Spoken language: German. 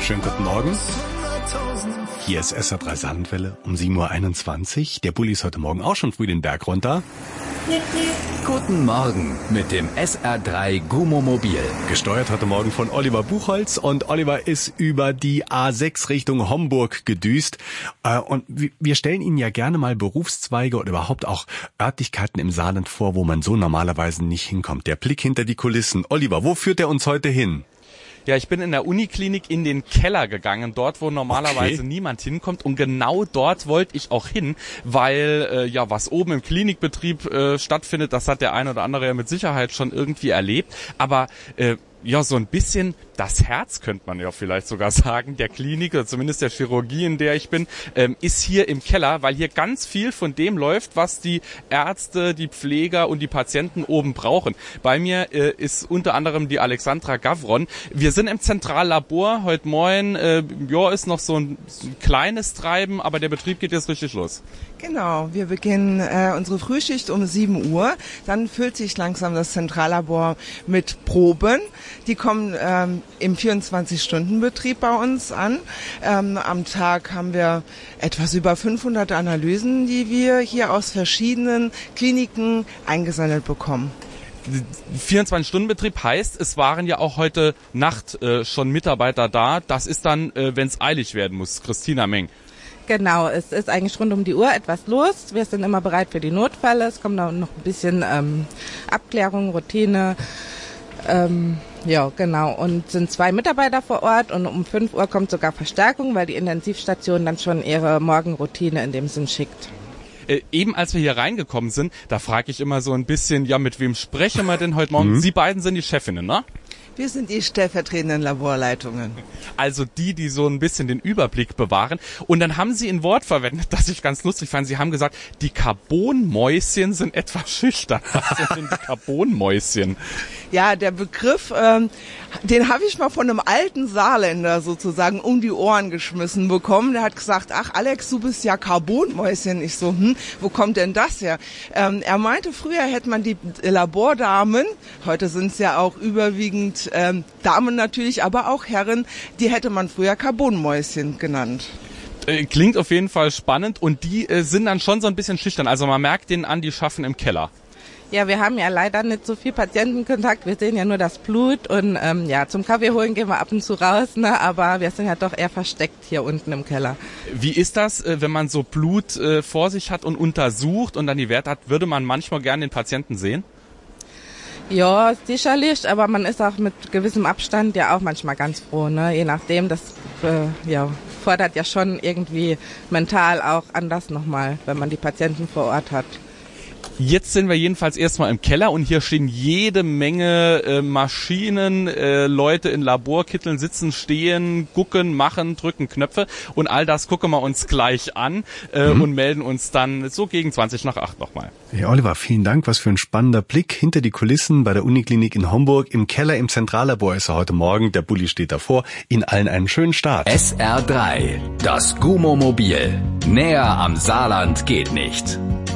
Schönen guten Morgen. Hier ist SR3 Sandwelle um 7.21 Uhr. Der Bulli ist heute Morgen auch schon früh den Berg runter. Guten Morgen mit dem SR3 Gummomobil. Gesteuert heute Morgen von Oliver Buchholz. Und Oliver ist über die A6 Richtung Homburg gedüst. Und wir stellen Ihnen ja gerne mal Berufszweige oder überhaupt auch Örtlichkeiten im Saarland vor, wo man so normalerweise nicht hinkommt. Der Blick hinter die Kulissen. Oliver, wo führt er uns heute hin? Ja, ich bin in der Uniklinik in den Keller gegangen, dort wo normalerweise niemand hinkommt, und genau dort wollte ich auch hin, weil was oben im Klinikbetrieb stattfindet, das hat der eine oder andere ja mit Sicherheit schon irgendwie erlebt, aber so ein bisschen das Herz, könnte man ja vielleicht sogar sagen, der Klinik oder zumindest der Chirurgie, in der ich bin, ist hier im Keller, weil hier ganz viel von dem läuft, was die Ärzte, die Pfleger und die Patienten oben brauchen. Bei mir ist unter anderem die Alexandra Gavron. Wir sind im Zentrallabor heute Morgen. Ist noch so ein kleines Treiben, aber der Betrieb geht jetzt richtig los. Genau, wir beginnen unsere Frühschicht um 7 Uhr. Dann füllt sich langsam das Zentrallabor mit Proben. Die kommen im 24-Stunden-Betrieb bei uns an. Am Tag haben wir etwas über 500 Analysen, die wir hier aus verschiedenen Kliniken eingesendet bekommen. 24-Stunden-Betrieb heißt, es waren ja auch heute Nacht schon Mitarbeiter da. Das ist dann, wenn es eilig werden muss. Christina Meng. Genau, es ist eigentlich rund um die Uhr etwas los. Wir sind immer bereit für die Notfälle. Es kommt noch ein bisschen Abklärung, Routine. Genau. Und sind 2 Mitarbeiter vor Ort, und um 5 Uhr kommt sogar Verstärkung, weil die Intensivstation dann schon ihre Morgenroutine in dem Sinn schickt. Eben als wir hier reingekommen sind, da frage ich immer so ein bisschen, mit wem sprechen wir denn heute Morgen? Sie beiden sind die Chefinnen, ne? Wir sind die stellvertretenden Laborleitungen. Also die so ein bisschen den Überblick bewahren. Und dann haben Sie ein Wort verwendet, das ich ganz lustig fand. Sie haben gesagt, die Carbonmäuschen sind etwas schüchtern. Was sind denn die Carbonmäuschen? Ja, der Begriff, den habe ich mal von einem alten Saarländer sozusagen um die Ohren geschmissen bekommen. Der hat gesagt, ach Alex, du bist ja Carbonmäuschen. Ich so, wo kommt denn das her? Er meinte, früher hätte man die Labordamen, heute sind es ja auch überwiegend Damen natürlich, aber auch Herren, die hätte man früher Carbonmäuschen genannt. Klingt auf jeden Fall spannend, und die sind dann schon so ein bisschen schüchtern. Also man merkt denen an, die schaffen im Keller. Ja, wir haben ja leider nicht so viel Patientenkontakt. Wir sehen ja nur das Blut, und zum Kaffee holen gehen wir ab und zu raus, ne? Aber wir sind ja doch eher versteckt hier unten im Keller. Wie ist das, wenn man so Blut vor sich hat und untersucht und dann die Werte hat? Würde man manchmal gerne den Patienten sehen? Ja, sicherlich, aber man ist auch mit gewissem Abstand ja auch manchmal ganz froh, ne? Je nachdem, das fordert ja schon irgendwie mental auch anders nochmal, wenn man die Patienten vor Ort hat. Jetzt sind wir jedenfalls erstmal im Keller, und hier stehen jede Menge Maschinen, Leute in Laborkitteln sitzen, stehen, gucken, machen, drücken Knöpfe, und all das gucken wir uns gleich an und melden uns dann so gegen 7:20 nochmal. Ja, Oliver, vielen Dank. Was für ein spannender Blick hinter die Kulissen bei der Uniklinik in Homburg. Im Keller im Zentrallabor ist er heute Morgen. Der Bulli steht davor. Ihnen allen einen schönen Start. SR3, das Gummomobil. Näher am Saarland geht nicht.